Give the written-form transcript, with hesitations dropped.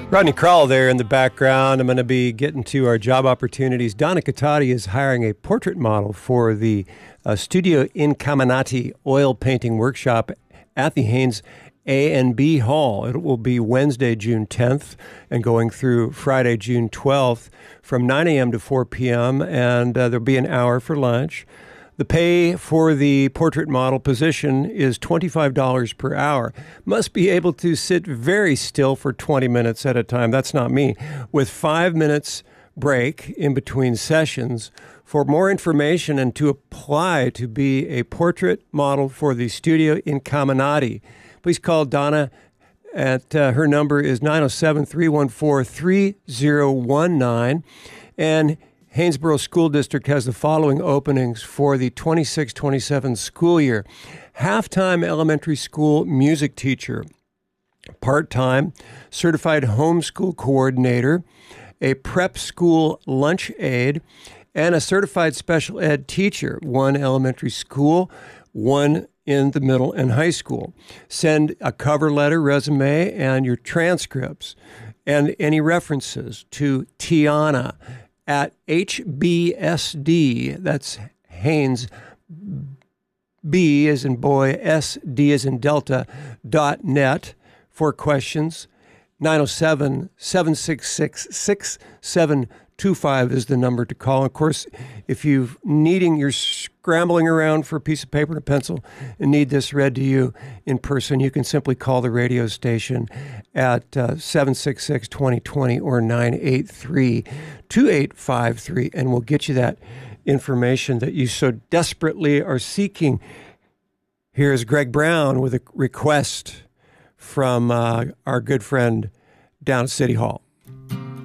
Rodney Crowell there in the background. I'm going to be getting to our job opportunities. Donna Catati is hiring a portrait model for the Studio Incaminati oil painting workshop at the Haynes A&B Hall. It will be Wednesday, June 10th and going through Friday, June 12th from 9 a.m. to 4 p.m. And there'll be an hour for lunch. The pay for the portrait model position is $25 per hour. Must be able to sit very still for 20 minutes at a time. That's not me. With 5 minutes break in between sessions. For more information and to apply to be a portrait model for the Studio Incaminati, please call Donna at her number is 907-314-3019. And Haynesboro School District has the following openings for the 26-27 school year. Half-time elementary school music teacher, part-time certified homeschool coordinator, a prep school lunch aide, and a certified special ed teacher, one elementary school, one in the middle and high school. Send a cover letter, resume, and your transcripts and any references to Tiana at HBSD, that's Haynes, B as in boy, SD as in Delta, .net for questions. 907-766-6725 is the number to call. Of course, if you're scrambling around for a piece of paper and a pencil and need this read to you in person, you can simply call the radio station at 766-2020 or 983-2853, and we'll get you that information that you so desperately are seeking. Here's Greg Brown with a request from our good friend down at City Hall.